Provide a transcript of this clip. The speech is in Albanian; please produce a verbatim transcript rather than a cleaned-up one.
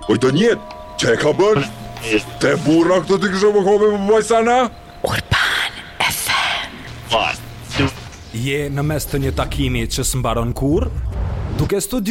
Oj të njetë, që e ka bërë? Te burra këtë të kështë më kome më boj sana? Urban F M. Je në mes të një takimi që s'mbaron kur, duke studiuar